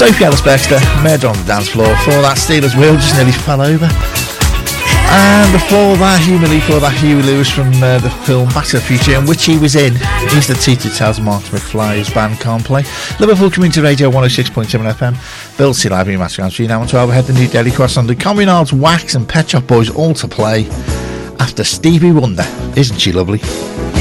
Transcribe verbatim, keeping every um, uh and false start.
Sophie Ellis-Bextor, Murder on the Dance Floor. For that, Steelers Wheel just nearly fell over. And before that, Huey before that, Huey Lewis from uh, the film Back to the Future, in which he was in. He's the teacher who tells Martin McFly his band can't play. Liverpool Community Radio one oh six point seven F M. Bill C. Live in Master three now on twelve ahead. The New Daily Cross on the Communards, Wax and Pet Shop Boys all to play after Stevie Wonder. Isn't she lovely?